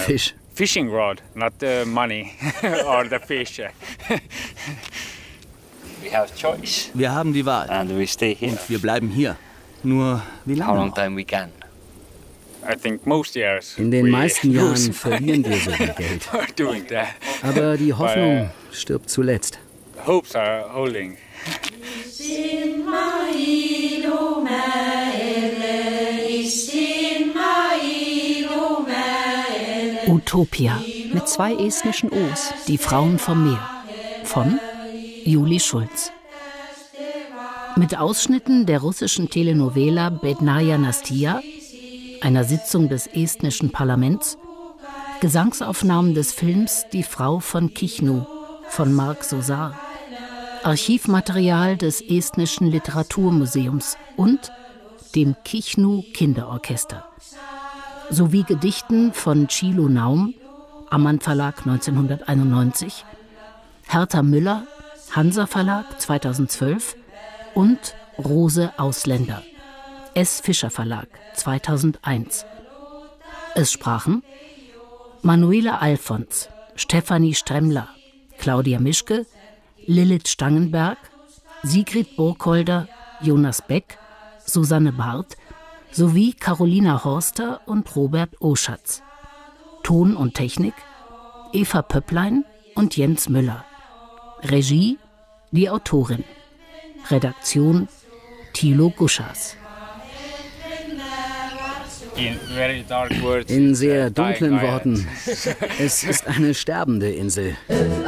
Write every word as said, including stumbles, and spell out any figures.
Fisch. Fishing rod, not the money or the fish. We have choice. Wir haben die Wahl. And we stay here. Und wir bleiben hier. Nur wie lange How long noch? time we can? I think most years. In den we meisten Jahren lose verlieren wir sogar Geld. doing that. Aber die Hoffnung stirbt zuletzt. Hopes are holding. Utopia mit zwei estnischen O's, die Frauen vom Meer, von Juli Schulz. Mit Ausschnitten der russischen Telenovela Bednaja Nastia, einer Sitzung des estnischen Parlaments, Gesangsaufnahmen des Films Die Frau von Kichnu von Marc Sosar, Archivmaterial des Estnischen Literaturmuseums und dem Kichnu Kinderorchester, sowie Gedichten von Tschilo Naum, Ammann Verlag neunzehnhunderteinundneunzig, Hertha Müller, Hansa Verlag zweitausendzwölf und Rose Ausländer, S. Fischer Verlag zweitausendeins. Es sprachen Manuela Alfons, Stefanie Stremmler, Claudia Mischke, Lilith Stangenberg, Sigrid Burkholder, Jonas Beck, Susanne Barth sowie Carolina Horster und Robert Oschatz. Ton und Technik Eva Pöpplein und Jens Müller. Regie die Autorin. Redaktion Thilo Guschas. In sehr dunklen Worten, es ist eine sterbende Insel.